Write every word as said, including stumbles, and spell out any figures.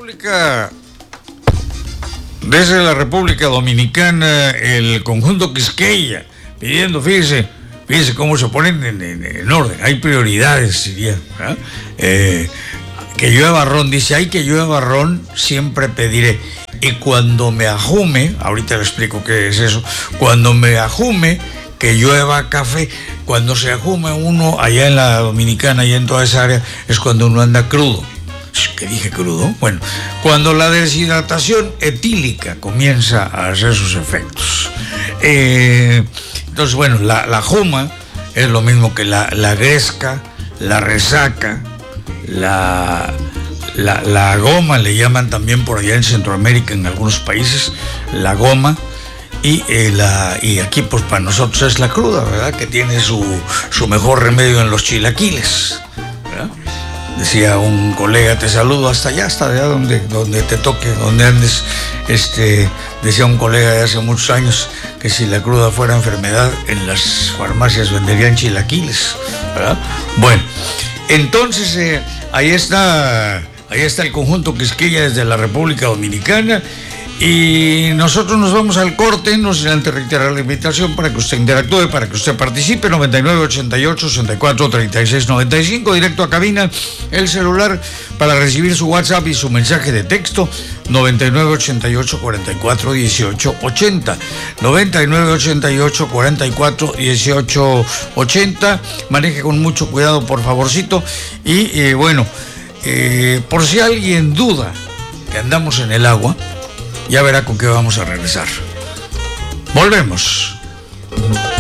República, desde la República Dominicana, el conjunto Quisqueya, pidiendo, fíjese, fíjese cómo se ponen en, en, en orden, hay prioridades, diría, ¿eh? Eh, que llueva ron, dice, ay, que llueva ron, siempre pediré. Y cuando me ajume, ahorita le explico qué es eso, cuando me ajume, que llueva café. Cuando se ajume uno allá en la Dominicana, allá en toda esa área, es cuando uno anda crudo. ¿Qué dije crudo? Bueno, cuando la deshidratación etílica comienza a hacer sus efectos. Eh, entonces, bueno, la, la juma es lo mismo que la, la gresca, la resaca, la, la, la goma, le llaman también por allá en Centroamérica, en algunos países, la goma. Y, eh, la, y aquí pues para nosotros es la cruda, ¿verdad? Que tiene su, su mejor remedio en los chilaquiles, ¿verdad? Decía un colega, te saludo hasta allá, hasta allá donde, donde te toque, donde andes. Este, decía un colega de hace muchos años que si la cruda fuera enfermedad, en las farmacias venderían chilaquiles, ¿verdad? Bueno, entonces eh, ahí está, ahí está el conjunto Quisqueya desde la República Dominicana. Y nosotros nos vamos al corte, no sin antes reiterar la invitación para que usted interactúe, para que usted participe. Noventa y nueve, ochenta y ocho, sesenta y cuatro, treinta y seis, noventa y cinco, directo a cabina, el celular para recibir su WhatsApp y su mensaje de texto, noventa y nueve, ochenta y ocho, cuarenta y cuatro, dieciocho, ochenta, noventa y nueve, ochenta y ocho, cuarenta y cuatro, dieciocho, ochenta. Maneje con mucho cuidado, por favorcito. Y eh, bueno, eh, por si alguien duda que andamos en el agua, ya verá con qué vamos a regresar. Volvemos.